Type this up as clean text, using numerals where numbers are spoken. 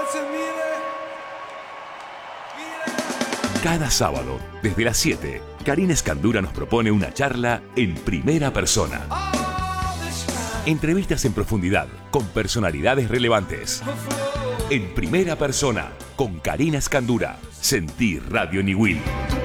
Cada sábado, desde las 7, Karina Escandura nos propone una charla en primera persona. Entrevistas en profundidad con personalidades relevantes. En primera persona, con Karina Escandura. Sentí Radio Niwil.